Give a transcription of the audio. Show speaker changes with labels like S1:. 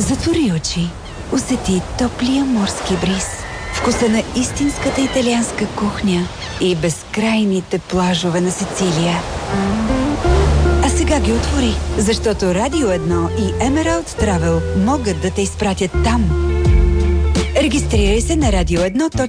S1: Затвори очи. Усети топлия морски бриз, вкуса на истинската италианска кухня и безкрайните плажове на Сицилия. А сега ги отвори, защото Радио 1 и Emerald Travel могат да те изпратят там. Регистрирай се на radio1.bg.